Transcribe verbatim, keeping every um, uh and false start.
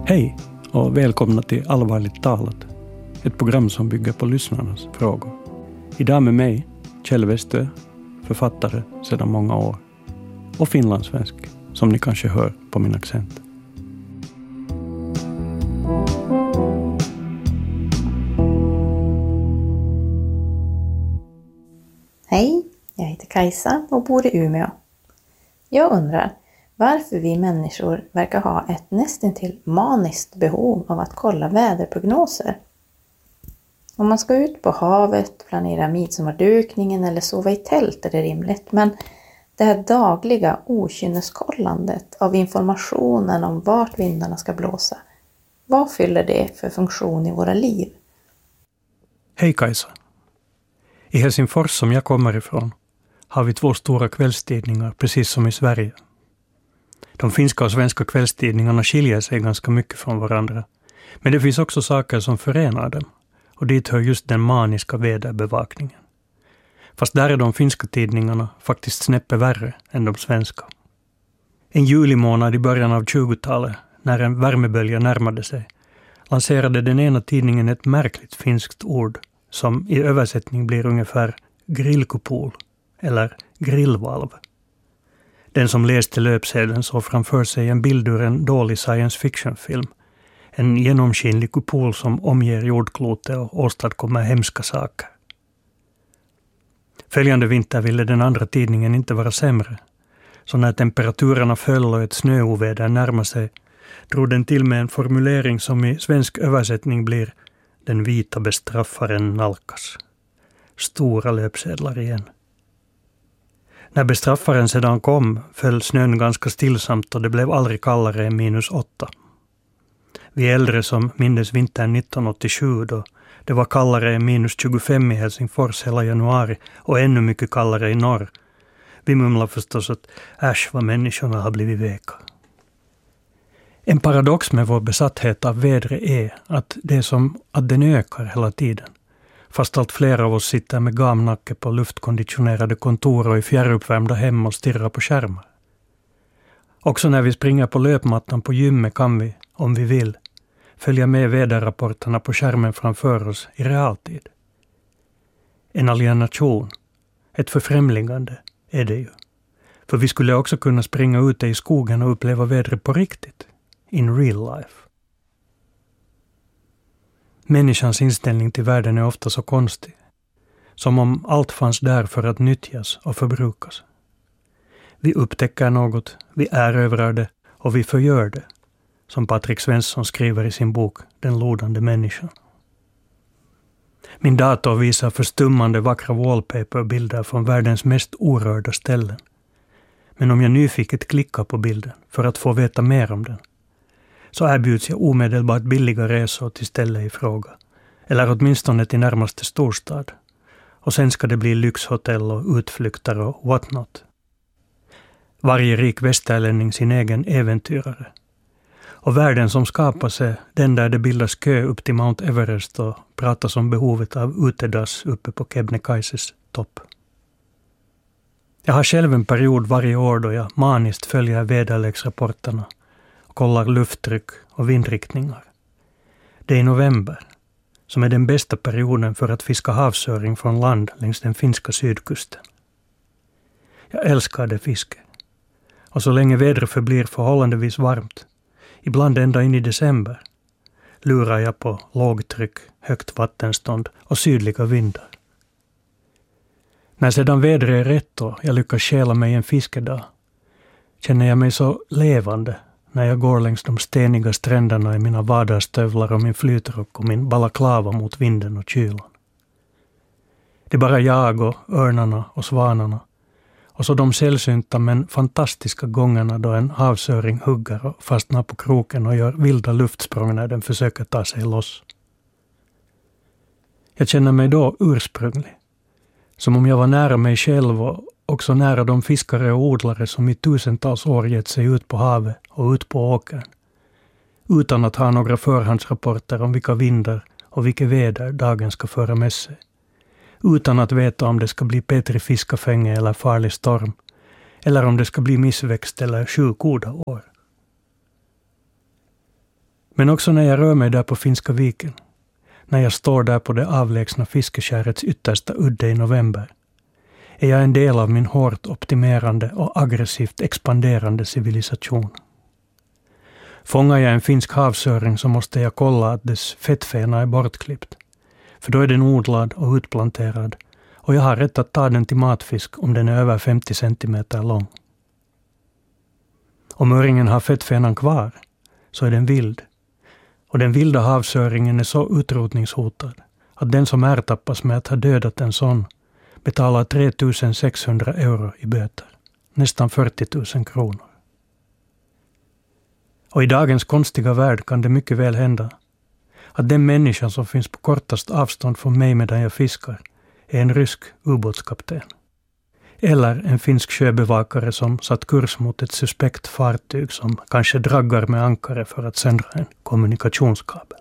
Hej och välkomna till Allvarligt talat. Ett program som bygger på lyssnarnas frågor. Idag med mig, Kjell Westö, författare sedan många år. Och finlandssvensk, som ni kanske hör på min accent. Hej, jag heter Kajsa och bor i Umeå. Jag undrar varför vi människor verkar ha ett nästintill maniskt behov av att kolla väderprognoser. Om man ska ut på havet, planera midsommardukningen eller sova i tält är det rimligt, men det här dagliga okynneskollandet av informationen om vart vindarna ska blåsa, vad fyller det för funktion i våra liv? Hej Kajsa. I Helsingfors, som jag kommer ifrån, har vi två stora kvällstidningar, precis som i Sverige. De finska och svenska kvällstidningarna skiljer sig ganska mycket från varandra. Men det finns också saker som förenar dem. Och dit hör just den maniska väderbevakningen. Fast där är de finska tidningarna faktiskt snäppet värre än de svenska. En julimånad i början av tjugotalet, när en värmebölja närmade sig, lanserade den ena tidningen ett märkligt finskt ord som i översättning blir ungefär grillkupol eller grillvalv. Den som läste löpsedeln såg framför sig en bild ur en dålig science fiction-film. En genomskinlig kupol som omger jordklotet och åstadkommer hemska saker. Följande vinter ville den andra tidningen inte vara sämre. Så när temperaturerna föll och ett snöoväder närmade sig drog den till med en formulering som i svensk översättning blir den vita bestraffaren nalkas. Stora löpsedlar igen. När bestraffaren sedan kom föll snön ganska stillsamt och det blev aldrig kallare än minus åtta. Vi äldre som mindes vintern nittonhundraåttiosju då det var kallare än minus tjugofem i Helsingfors hela januari och ännu mycket kallare i norr. Vi mumlar förstås att äsch vad människorna har blivit veka. En paradox med vår besatthet av vädret är att det är som att den ökar hela tiden. Fast allt fler av oss sitter med gamnacke på luftkonditionerade kontor och i fjärruppvärmda hem och stirrar på skärmar. Också när vi springer på löpmattan på gymmet kan vi, om vi vill, följa med väderrapporterna på skärmen framför oss i realtid. En alienation, ett förfrämligande är det ju. För vi skulle också kunna springa ute i skogen och uppleva vädret på riktigt, in real life. Människans inställning till världen är ofta så konstig. Som om allt fanns där för att nyttjas och förbrukas. Vi upptäcker något, vi erövrar det och vi förgör det. Som Patrik Svensson skriver i sin bok Den lodande människan. Min dator visar förstummande vackra wallpaperbilder från världens mest orörda ställen. Men om jag nyfiket klickar på bilden för att få veta mer om den, så erbjuds jag omedelbart billiga resor till stället i fråga. Eller åtminstone till närmaste storstad. Och sen ska det bli lyxhotell och utflykter och what not. Varje rik västerlänning sin egen äventyrare. Och världen som skapas är den där det bildas kö upp till Mount Everest och pratas om behovet av utedass uppe på Kebnekaises topp. Jag har själv en period varje år då jag maniskt följer väderleksrapporterna och kollar lufttryck och vindriktningar. Det är i november, som är den bästa perioden för att fiska havsöring från land längs den finska sydkusten. Jag älskar det fiske. Och så länge vädret förblir förhållandevis varmt, ibland ända in i december, lurar jag på lågtryck, högt vattenstånd och sydliga vindar. När sedan vädret är rätt och jag lyckas stjäla mig en fiskedag, känner jag mig så levande när jag går längs de steniga stränderna i mina vardagsstövlar och min flytrock och min balaklava mot vinden och kylan. Det är bara jag och örnarna och svanarna och så de sällsynta men fantastiska gångerna då en havsöring hugger och fastnar på kroken och gör vilda luftsprång när den försöker ta sig loss. Jag känner mig då ursprunglig, som om jag var nära mig själv och också nära de fiskare och odlare som i tusentals år gett sig ut på havet och ut på åkern, utan att ha några förhandsrapporter om vilka vindar och vilka väder dagen ska föra med sig. Utan att veta om det ska bli Petri fiskafänge eller farlig storm, eller om det ska bli missväxt eller sju goda år. Men också när jag rör mig där på Finska viken, när jag står där på det avlägsna fiskeskärets yttersta udde i november, är jag en del av min hårt optimerande och aggressivt expanderande civilisation. Fångar jag en finsk havsöring så måste jag kolla att dess fettfena är bortklippt, för då är den odlad och utplanterad och jag har rätt att ta den till matfisk om den är över femtio centimeter lång. Om öringen har fettfenan kvar så är den vild, och den vilda havsöringen är så utrotningshotad att den som ertappas med att ha dödat en sån betalar tre tusen sexhundra euro i böter, nästan fyrtio tusen kronor. Och i dagens konstiga värld kan det mycket väl hända att den människan som finns på kortast avstånd från mig medan jag fiskar är en rysk ubåtskapten. Eller en finsk sjöbevakare som satt kurs mot ett suspekt fartyg som kanske draggar med ankare för att sända en kommunikationskabel.